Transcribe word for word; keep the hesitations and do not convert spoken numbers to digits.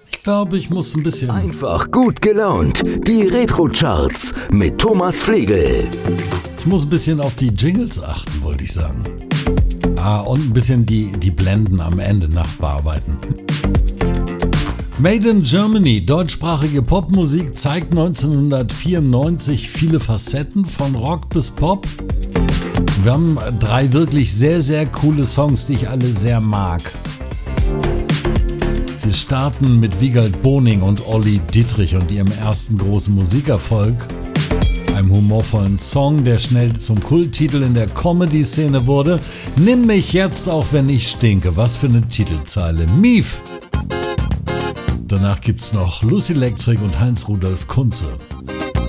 Ich glaube, ich muss ein bisschen... Einfach gut gelaunt. Die Retro-Charts mit Thomas Flegel. Ich muss ein bisschen auf die Jingles achten, wollte ich sagen. Ah, und ein bisschen die, die Blenden am Ende nachbearbeiten. Made in Germany, deutschsprachige Popmusik, zeigt neunzehnhundertvierundneunzig viele Facetten, von Rock bis Pop. Wir haben drei wirklich sehr, sehr coole Songs, die ich alle sehr mag. Wir starten mit Wiegald Boning und Olli Dittrich und ihrem ersten großen Musikerfolg. Einem humorvollen Song, der schnell zum Kulttitel in der Comedy-Szene wurde. Nimm mich jetzt, auch wenn ich stinke. Was für eine Titelzeile. Mief! Danach gibt's noch Lucy Electric und Heinz Rudolf Kunze.